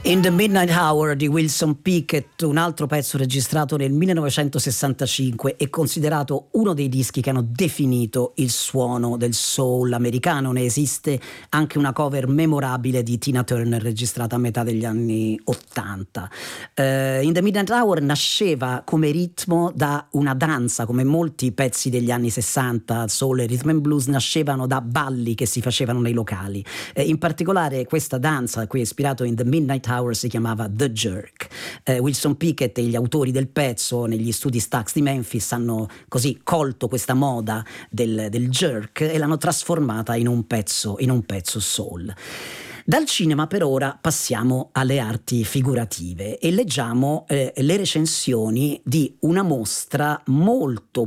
In the Midnight Hour di Wilson Pickett, un altro pezzo registrato nel 1965 e considerato uno dei dischi che hanno definito il suono del soul americano. Ne esiste anche una cover memorabile di Tina Turner registrata a metà degli anni 80. In the Midnight Hour nasceva come ritmo da una danza, come molti pezzi degli anni 60, soul e rhythm and blues nascevano da balli che si facevano nei locali. In particolare questa danza a cui è ispirato In the Midnight Hour si chiamava The Jerk. Wilson Pickett e gli autori del pezzo negli studi Stax di Memphis hanno così colto questa moda del jerk e l'hanno trasformata in un pezzo soul. Dal cinema per ora passiamo alle arti figurative e leggiamo le recensioni di una mostra molto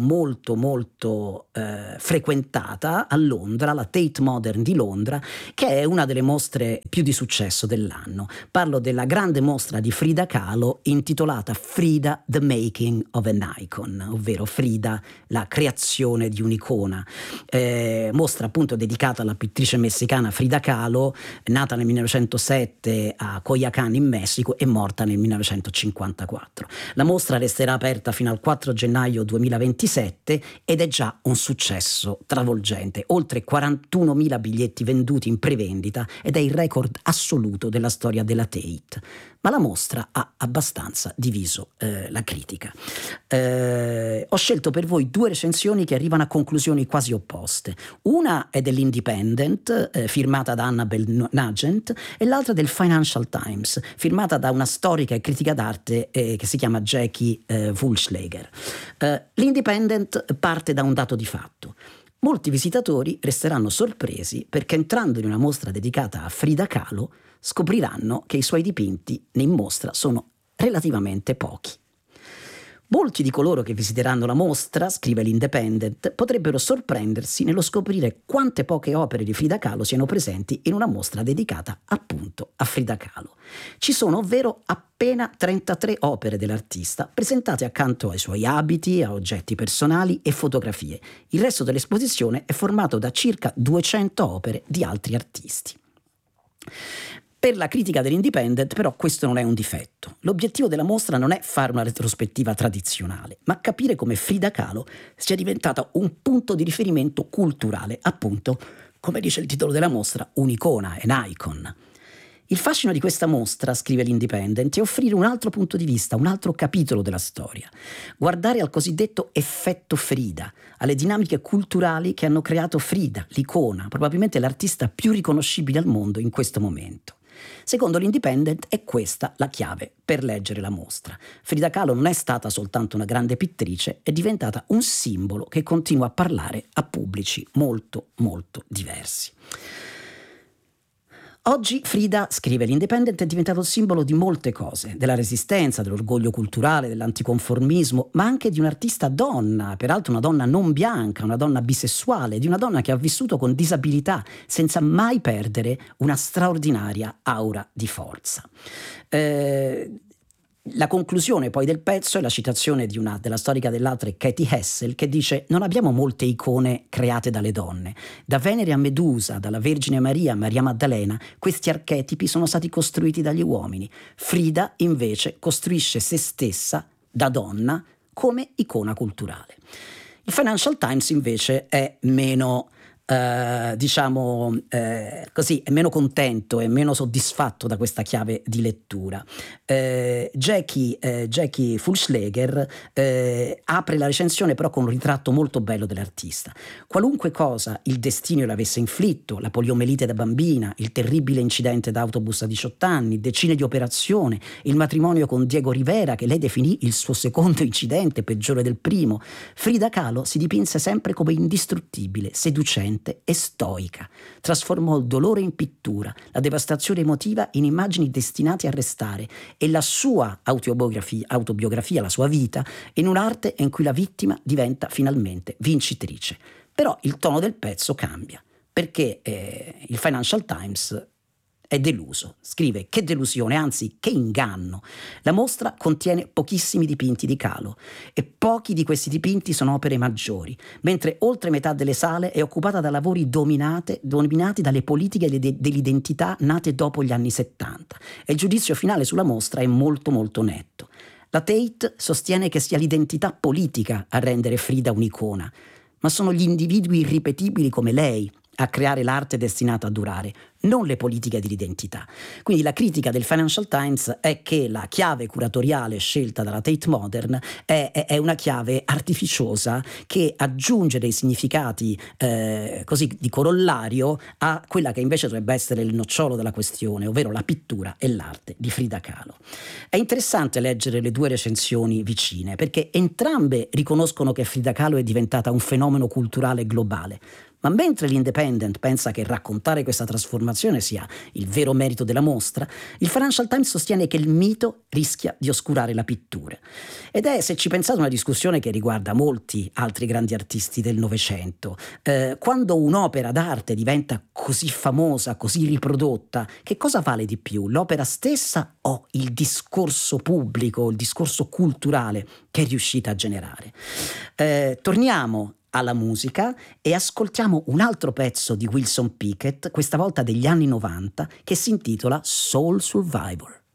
frequentata a Londra, la Tate Modern di Londra, che è una delle mostre più di successo dell'anno. Parlo della grande mostra di Frida Kahlo intitolata Frida The Making of an Icon, ovvero Frida la creazione di un'icona. Mostra appunto dedicata alla pittrice messicana Frida Kahlo, nata nel 1907 a Coyoacán in Messico e morta nel 1954. La mostra resterà aperta fino al 4 gennaio 2027 ed è già un successo travolgente, oltre 41.000 biglietti venduti in prevendita ed è il record assoluto della storia della Tate. Ma la mostra ha abbastanza diviso la critica. Ho scelto per voi due recensioni che arrivano a conclusioni quasi opposte. Una è dell'Independent, firmata da Annabel Nugent, e l'altra del Financial Times, firmata da una storica e critica d'arte che si chiama Jackie Fulschläger. L'Independent parte da un dato di fatto. Molti visitatori resteranno sorpresi perché entrando in una mostra dedicata a Frida Kahlo scopriranno che i suoi dipinti in mostra sono relativamente pochi. Molti di coloro che visiteranno la mostra, scrive l'Independent, potrebbero sorprendersi nello scoprire quante poche opere di Frida Kahlo siano presenti in una mostra dedicata appunto a Frida Kahlo. Ci sono ovvero appena 33 opere dell'artista presentate accanto ai suoi abiti, a oggetti personali e fotografie. Il resto dell'esposizione è formato da circa 200 opere di altri artisti. Per la critica dell'Independent, però, questo non è un difetto. L'obiettivo della mostra non è fare una retrospettiva tradizionale, ma capire come Frida Kahlo sia diventata un punto di riferimento culturale, appunto, come dice il titolo della mostra, un'icona, an icon. Il fascino di questa mostra, scrive l'Independent, è offrire un altro punto di vista, un altro capitolo della storia. Guardare al cosiddetto effetto Frida, alle dinamiche culturali che hanno creato Frida, l'icona, probabilmente l'artista più riconoscibile al mondo in questo momento. Secondo l'Independent è questa la chiave per leggere la mostra. Frida Kahlo non è stata soltanto una grande pittrice, è diventata un simbolo che continua a parlare a pubblici molto diversi. Oggi Frida, scrive l'Independent, è diventato il simbolo di molte cose, della resistenza, dell'orgoglio culturale, dell'anticonformismo, ma anche di un'artista donna, peraltro una donna non bianca, una donna bisessuale, di una donna che ha vissuto con disabilità senza mai perdere una straordinaria aura di forza. La conclusione poi del pezzo è la citazione della storica dell'arte Katie Hessel, che dice: non abbiamo molte icone create dalle donne. Da Venere a Medusa, dalla Vergine Maria a Maria Maddalena, questi archetipi sono stati costruiti dagli uomini. Frida invece costruisce se stessa da donna come icona culturale. Il Financial Times invece è meno è meno contento e meno soddisfatto da questa chiave di lettura. Jackie Fulschläger apre la recensione però con un ritratto molto bello dell'artista. Qualunque cosa il destino le avesse inflitto, la poliomelite da bambina, il terribile incidente d'autobus a 18 anni, decine di operazioni, il matrimonio con Diego Rivera che lei definì il suo secondo incidente peggiore del primo, Frida Kahlo si dipinse sempre come indistruttibile, seducente e stoica. Trasformò il dolore in pittura, la devastazione emotiva in immagini destinate a restare e la sua autobiografia, la sua vita, in un'arte in cui la vittima diventa finalmente vincitrice. Però il tono del pezzo cambia, perché il Financial Times è deluso. Scrive: che delusione, anzi che inganno. La mostra contiene pochissimi dipinti di Kahlo e pochi di questi dipinti sono opere maggiori, mentre oltre metà delle sale è occupata da lavori dominati dalle politiche dell'identità nate dopo gli anni 70 e il giudizio finale sulla mostra è molto molto netto. La Tate sostiene che sia l'identità politica a rendere Frida un'icona, ma sono gli individui irripetibili come lei a creare l'arte destinata a durare, non le politiche dell'identità. Quindi la critica del Financial Times è che la chiave curatoriale scelta dalla Tate Modern è una chiave artificiosa che aggiunge dei significati così di corollario a quella che invece dovrebbe essere il nocciolo della questione, ovvero la pittura e l'arte di Frida Kahlo. È interessante leggere le due recensioni vicine, perché entrambe riconoscono che Frida Kahlo è diventata un fenomeno culturale globale. Ma mentre l'Independent pensa che raccontare questa trasformazione sia il vero merito della mostra, il Financial Times sostiene che il mito rischia di oscurare la pittura. Ed è, se ci pensate, una discussione che riguarda molti altri grandi artisti del Novecento. Quando un'opera d'arte diventa così famosa, così riprodotta, che cosa vale di più? L'opera stessa o il discorso pubblico, il discorso culturale che è riuscita a generare? Torniamo alla musica e ascoltiamo un altro pezzo di Wilson Pickett, questa volta degli anni 90, che si intitola Soul Survivor.